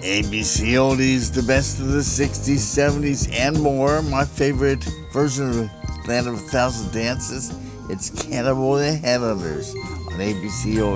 ABC Oldies, the best of the 60s, 70s, and more. My favorite version of Land of a Thousand Dances, it's Cannibal and the Headhunters on ABC Oldies.